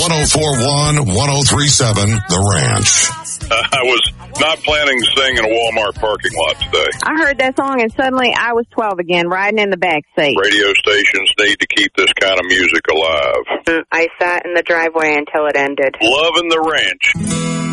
1041, 1037, The Ranch. I was not planning to sing in a Walmart parking lot today. I heard that song and suddenly I was 12 again, riding in the back seat. Radio stations need to keep this kind of music alive. I sat in the driveway until it ended. Loving the Ranch.